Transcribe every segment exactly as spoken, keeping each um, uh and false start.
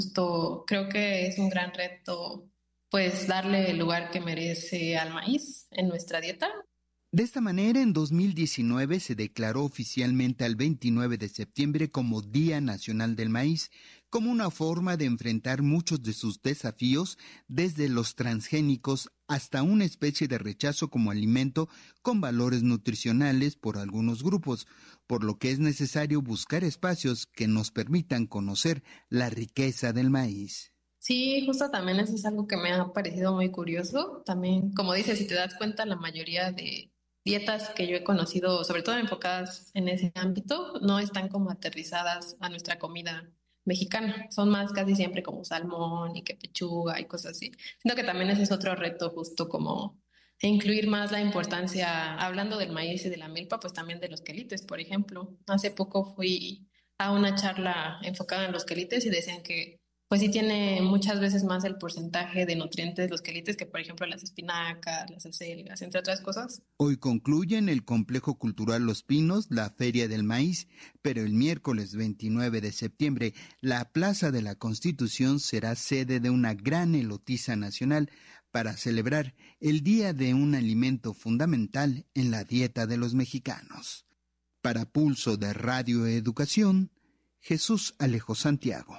Justo creo que es un gran reto, pues darle el lugar que merece al maíz en nuestra dieta. De esta manera, en dos mil diecinueve se declaró oficialmente al veintinueve de septiembre como Día Nacional del Maíz, como una forma de enfrentar muchos de sus desafíos, desde los transgénicos hasta una especie de rechazo como alimento con valores nutricionales por algunos grupos, por lo que es necesario buscar espacios que nos permitan conocer la riqueza del maíz. Sí, justo también eso es algo que me ha parecido muy curioso. También, como dices, si te das cuenta, la mayoría de dietas que yo he conocido, sobre todo enfocadas en ese ámbito, no están como aterrizadas a nuestra comida mexicana. Son más casi siempre como salmón y que pechuga y cosas así. Siento que también ese es otro reto, justo como incluir más la importancia, hablando del maíz y de la milpa, pues también de los quelites, por ejemplo. Hace poco fui a una charla enfocada en los quelites y decían que pues sí tiene muchas veces más el porcentaje de nutrientes los quelites que, por ejemplo, las espinacas, las acelgas, entre otras cosas. Hoy concluye en el Complejo Cultural Los Pinos la Feria del Maíz, pero el miércoles veintinueve de septiembre la Plaza de la Constitución será sede de una gran elotiza nacional para celebrar el Día de un alimento fundamental en la dieta de los mexicanos. Para Pulso de Radio Educación, Jesús Alejo Santiago.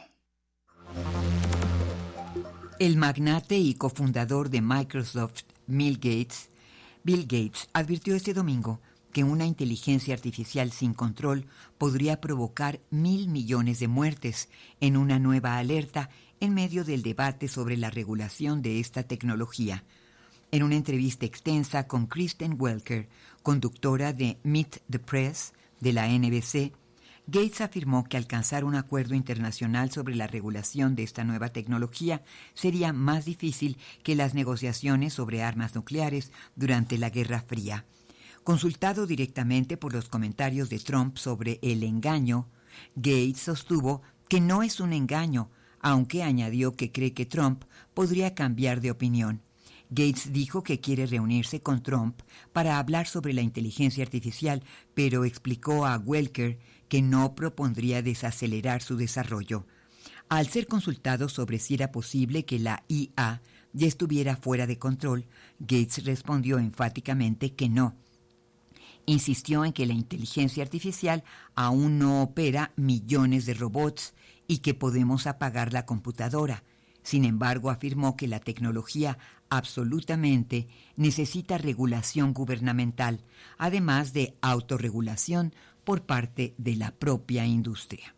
El magnate y cofundador de Microsoft, Bill Gates, Bill Gates advirtió este domingo que una inteligencia artificial sin control podría provocar mil millones de muertes, en una nueva alerta en medio del debate sobre la regulación de esta tecnología. En una entrevista extensa con Kristen Welker, conductora de Meet the Press de la N B C, Gates afirmó que alcanzar un acuerdo internacional sobre la regulación de esta nueva tecnología sería más difícil que las negociaciones sobre armas nucleares durante la Guerra Fría. Consultado directamente por los comentarios de Trump sobre el engaño, Gates sostuvo que no es un engaño, aunque añadió que cree que Trump podría cambiar de opinión. Gates dijo que quiere reunirse con Trump para hablar sobre la inteligencia artificial, pero explicó a Welker que no propondría desacelerar su desarrollo. Al ser consultado sobre si era posible que la I A ya estuviera fuera de control, Gates respondió enfáticamente que no. Insistió en que la inteligencia artificial aún no opera millones de robots y que podemos apagar la computadora. Sin embargo, afirmó que la tecnología absolutamente necesita regulación gubernamental, además de autorregulación por parte de la propia industria.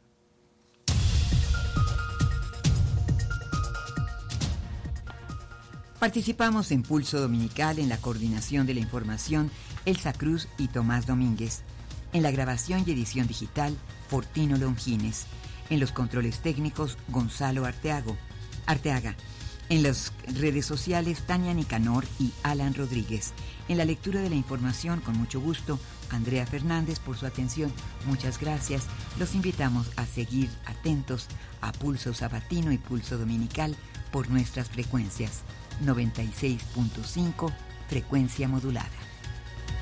Participamos en Pulso Dominical en la coordinación de la información Elsa Cruz y Tomás Domínguez. En la grabación y edición digital, Fortino Longines. En los controles técnicos, Gonzalo Arteago. Arteaga. En las redes sociales, Tania Nicanor y Alan Rodríguez. En la lectura de la información, con mucho gusto, Andrea Fernández por su atención. Muchas gracias. Los invitamos a seguir atentos a Pulso Sabatino y Pulso Dominical por nuestras frecuencias. noventa y seis punto cinco, frecuencia modulada.